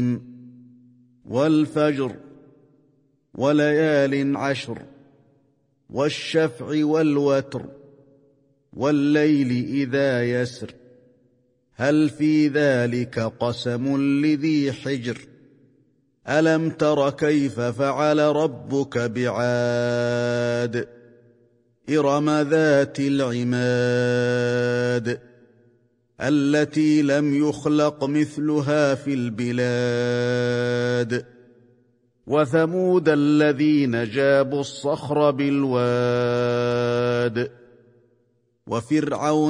والفجر وليال عشر والشفع والوتر والليل إذا يسر هل في ذلك قسم لذي حجر ألم تر كيف فعل ربك بعاد إرم ذات العماد التي لم يخلق مثلها في البلاد وثمود الذين جابوا الصخر بالواد وفرعون